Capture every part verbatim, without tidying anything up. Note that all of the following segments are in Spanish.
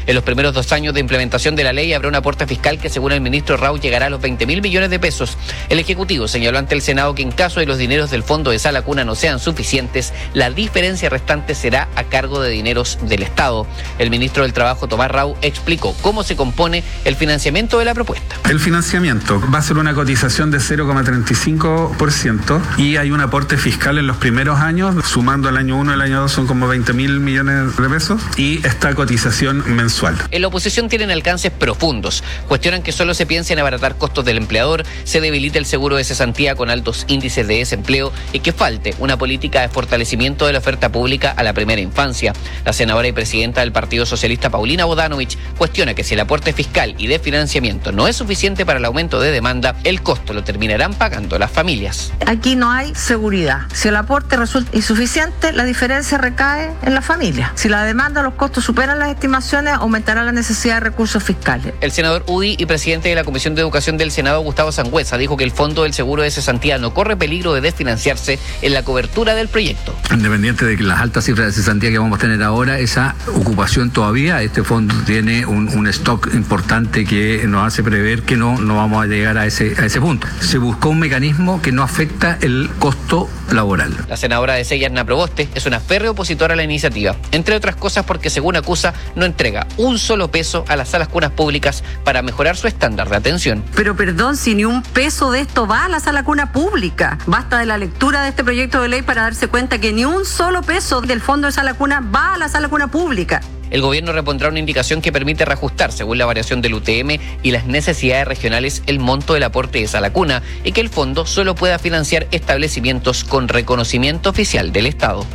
En los primeros dos años de implementación de la ley habrá un aporte fiscal que, según el ministro Rau, llegará a los veinte mil millones de pesos. El Ejecutivo señaló ante el Senado que en caso de los dineros del fondo de Sala Cuna no sean suficientes, la diferencia restante será a cargo de dineros del Estado. El ministro del Trabajo, Tomás Rau, explicó cómo se compone el financiamiento de la propuesta. El financiamiento va a ser una cotización de cero coma treinta y cinco por ciento y hay un aporte fiscal en los primeros años, sumando el año uno y el año dos son como veinte mil millones de pesos, y esta cotización mensual. En la oposición tienen alcances profundos. Cuestionan que solo se piensa en abaratar costos del empleador, se debilita el seguro de cesantía con altos índices de desempleo y que falte una política de fortalecimiento de la oferta pública a la primera infancia. La senadora y presidenta del Partido Socialista, Paulina Bodanovich, cuestiona que si el aporte fiscal y de financiamiento no es suficiente para el aumento de demanda, el costo lo terminarán pagando las familias. Aquí no hay seguridad. Si el aporte resulta insuficiente, la diferencia recae en la familia. Si la demanda o los costos superan las estimaciones, aumentará la necesidad de recursos fiscales. El senador UDI y presidente de la Comisión de Educación del Senado, Gustavo Sangüesa, dijo que el Fondo del Seguro de Cesantía no corre peligro de desfinanciarse en la cobertura del proyecto. Independiente de que las altas cifras de cesantía que vamos a tener ahora, esa ocupación todavía, este fondo tiene un, un stock importante que nos hace prever que no, no vamos a llegar a ese, a ese punto. Se buscó un mecanismo que no afecta el costo laboral. La senadora de Sella, Yarna Proboste, es una férrea opositora a la iniciativa, entre otras cosas porque, según acusa, no entrega un solo peso a las salas cunas públicas para mejorar su estándar de atención. Pero perdón, si ni un peso de esto va a la sala cuna pública. Basta de la lectura de este proyecto de ley para darse cuenta que ni un solo peso del fondo de sala cuna va a la sala cuna pública. El gobierno repondrá una indicación que permite reajustar, según la variación del U T M y las necesidades regionales, el monto del aporte de Sala Cuna y que el fondo solo pueda financiar establecimientos con reconocimiento oficial del Estado.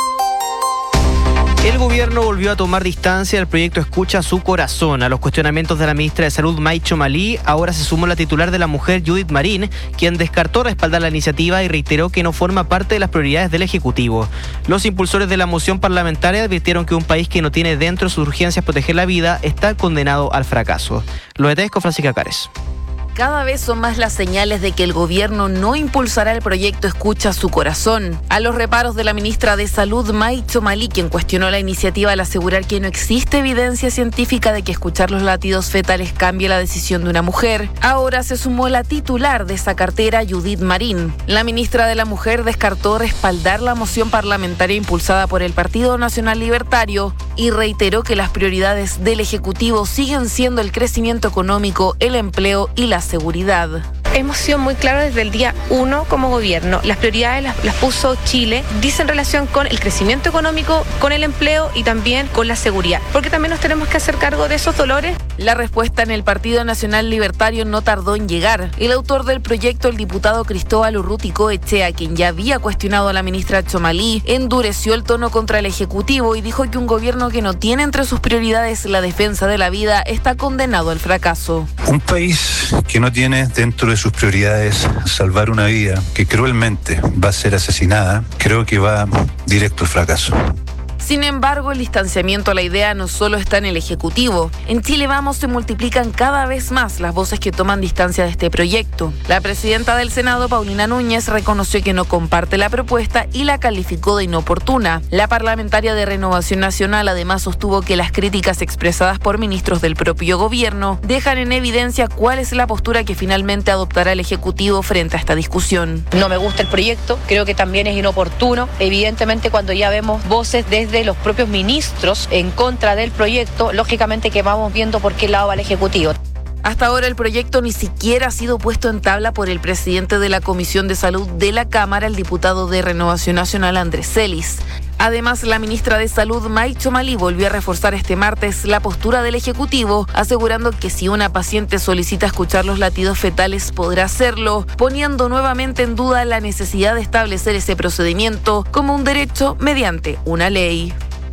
El gobierno volvió a tomar distancia del proyecto Escucha su Corazón. A los cuestionamientos de la ministra de Salud, May Txomalí, ahora se sumó la titular de la mujer, Judith Marín, quien descartó respaldar la iniciativa y reiteró que no forma parte de las prioridades del Ejecutivo. Los impulsores de la moción parlamentaria advirtieron que un país que no tiene dentro de sus urgencias proteger la vida está condenado al fracaso. Lo detalles con Francisca Cares. Cada vez son más las señales de que el gobierno no impulsará el proyecto Escucha su Corazón. A los reparos de la ministra de Salud, May Txomalí, quien cuestionó la iniciativa al asegurar que no existe evidencia científica de que escuchar los latidos fetales cambie la decisión de una mujer, ahora se sumó la titular de esa cartera, Judith Marín. La ministra de la Mujer descartó respaldar la moción parlamentaria impulsada por el Partido Nacional Libertario y reiteró que las prioridades del Ejecutivo siguen siendo el crecimiento económico, el empleo y la seguridad. Hemos sido muy claros desde el día uno como gobierno. Las prioridades las, las puso Chile, dice en relación con el crecimiento económico, con el empleo y también con la seguridad, porque también nos tenemos que hacer cargo de esos dolores. La respuesta en el Partido Nacional Libertario no tardó en llegar. El autor del proyecto, el diputado Cristóbal Urruticoechea, quien ya había cuestionado a la ministra Txomalí, endureció el tono contra el Ejecutivo y dijo que un gobierno que no tiene entre sus prioridades la defensa de la vida está condenado al fracaso. Un país que no tiene dentro de sus prioridades salvar una vida que cruelmente va a ser asesinada, creo que va directo al fracaso. Sin embargo, el distanciamiento a la idea no solo está en el Ejecutivo. En Chile Vamos se multiplican cada vez más las voces que toman distancia de este proyecto. La presidenta del Senado, Paulina Núñez, reconoció que no comparte la propuesta y la calificó de inoportuna. La parlamentaria de Renovación Nacional además sostuvo que las críticas expresadas por ministros del propio gobierno dejan en evidencia cuál es la postura que finalmente adoptará el Ejecutivo frente a esta discusión. No me gusta el proyecto, creo que también es inoportuno. Evidentemente, cuando ya vemos voces desde los propios ministros en contra del proyecto, lógicamente que vamos viendo por qué lado va el Ejecutivo. Hasta ahora el proyecto ni siquiera ha sido puesto en tabla por el presidente de la Comisión de Salud de la Cámara, el diputado de Renovación Nacional, Andrés Celis. Además, la ministra de Salud, May Txomalí, volvió a reforzar este martes la postura del Ejecutivo, asegurando que si una paciente solicita escuchar los latidos fetales, podrá hacerlo, poniendo nuevamente en duda la necesidad de establecer ese procedimiento como un derecho mediante una ley.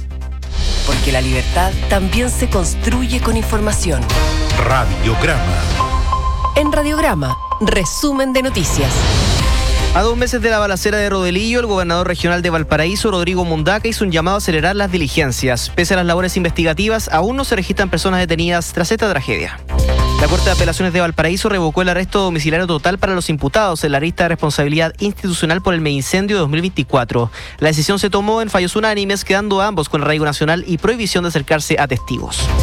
Porque la libertad también se construye con información. Radiograma. En Radiograma, resumen de noticias. A dos meses de la balacera de Rodelillo, el gobernador regional de Valparaíso, Rodrigo Mundaca, hizo un llamado a acelerar las diligencias. Pese a las labores investigativas, aún no se registran personas detenidas tras esta tragedia. La Corte de Apelaciones de Valparaíso revocó el arresto domiciliario total para los imputados en la lista de responsabilidad institucional por el megaincendio de dos mil veinticuatro. La decisión se tomó en fallos unánimes, quedando ambos con arraigo nacional y prohibición de acercarse a testigos.